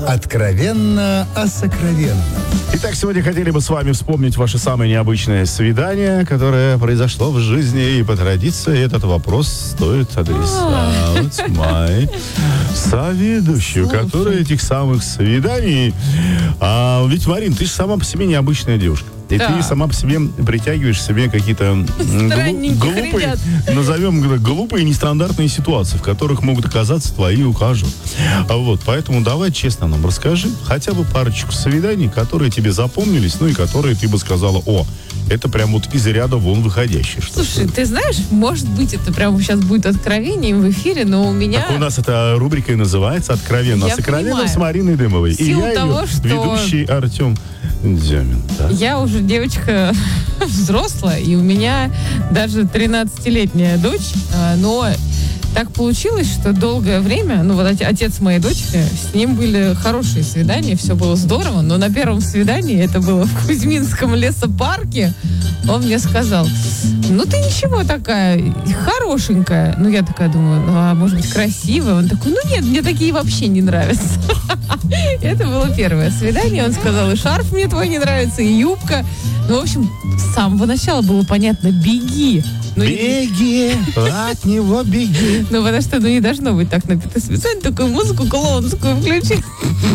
Откровенно о сокровенном. Итак, сегодня хотели бы с вами вспомнить ваше самое необычное свидание, которое произошло в жизни. И по традиции этот вопрос стоит адресовать моей соведущей, которая этих самых свиданий... ведь, Марин, ты же сама по себе необычная девушка. И ты сама по себе притягиваешь себе какие-то глупые, назовем глупые нестандартные ситуации, в которых могут оказаться твои ухажеры. Вот, поэтому давай честно нам расскажи хотя бы парочку свиданий, которые тебе запомнились, ну и которые ты бы сказала: о, это прям вот из ряда вон выходящее. Слушай, ты знаешь, может быть, это прям сейчас будет откровением в эфире, но у меня... Так у нас эта рубрика и называется «Откровенно». Я «Сокровенно» понимаю. с Мариной Дымовой. И я того, ее что... ведущий Артем Демин. Да? Я уже девочка взрослая, и у меня даже 13-летняя дочь, но так получилось, что долгое время, ну вот отец моей дочери, с ним были хорошие свидания, все было здорово, но на первом свидании, это было в Кузьминском лесопарке, он мне сказал: ну ты ничего такая, хорошенькая. Ну я такая думаю, ну а может быть красивая? Он такой: ну нет, мне такие вообще не нравятся. Это было первое свидание, он сказал: и шарф мне твой не нравится, и юбка. Ну в общем, с самого начала было понятно: беги. Беги, от него беги. Ну, потому что, не должно быть так напито специально, такую музыку клоунскую включить.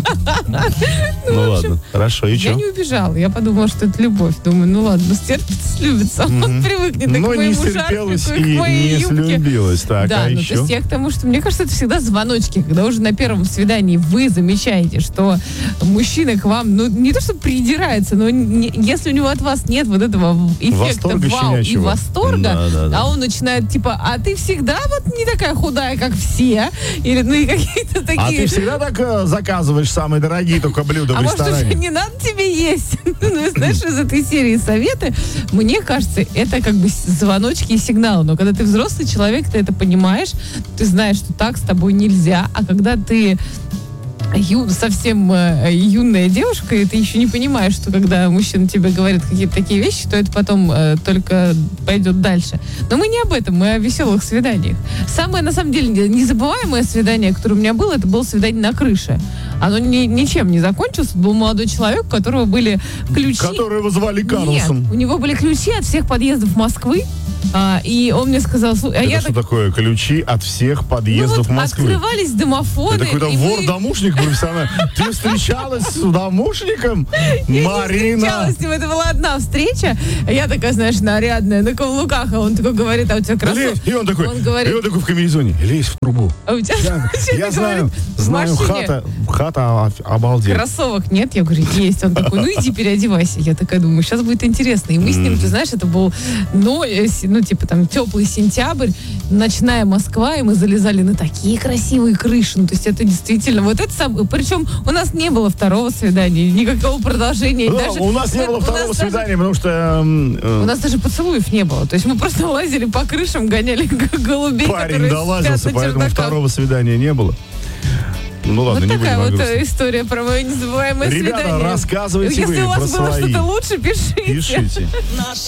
Ну ладно, хорошо, и что? Я не убежала, я подумала, что это любовь. Думаю, ну ладно, стерпится, слюбится, он привыкнет к моему шарфику и к моей юбке. Не слюбилась, так, да, а ну еще? то есть я к тому, что мне кажется, это всегда звоночки, когда уже на первом свидании вы замечаете, что мужчина к вам, ну не то что придирается, но если у него от вас нет вот этого эффекта вау и восторга, а он начинает типа: а ты всегда вот не такая худая, как все? Или ну и какие-то такие... А ты всегда так заказываешь самые дорогие только блюда в ресторане? А может, уже не надо тебе есть? Ну, знаешь, из этой серии советы, мне кажется, это как бы звоночки и сигналы. Но когда ты взрослый человек, ты это понимаешь, ты знаешь, что так с тобой нельзя. А когда ты совсем юная девушка, и ты еще не понимаешь, что когда мужчина тебе говорит какие-то такие вещи, то это потом только пойдет дальше. Но мы не об этом, мы о веселых свиданиях. Самое, на самом деле, незабываемое свидание, которое у меня было, это было свидание на крыше. Оно ничем не закончилось. Это был молодой человек, у которого были ключи... Которого звали Карлсон. Нет, у него были ключи от всех подъездов Москвы. И он мне сказал... Это что такое? Ключи от всех подъездов Москвы? Открывались домофоны. Это какой-то вор-домушник профессиональный. Ты встречалась с домушником? Марина! Я не встречалась с ним, это была одна встреча. Я такая, знаешь, нарядная, на каблуках, а он такой говорит: а у тебя кроссовки? И он такой в комбинезоне: лезь в трубу. А у тебя... Я знаю, хата обалдеть. Кроссовок нет? Я говорю: есть. Он такой: ну иди переодевайся. Я такая думаю, сейчас будет интересно. И мы с ним, ты знаешь, это был, ну типа там теплый сентябрь, ночная Москва, и мы залезали на такие красивые крыши. Ну то есть это действительно, вот это самое. Причем у нас не было второго свидания, никакого продолжения. Даже, у нас не было второго свидания, потому что... У нас даже поцелуев не было. То есть мы просто лазили по крышам, гоняли голубей, парень долазился, поэтому второго свидания не было. Ну ладно, вот не такая вот грустить. история про мое незабываемое свидание. Ребята, рассказывайте Если вы у вас про было свои. что-то лучше, пишите. Пишите.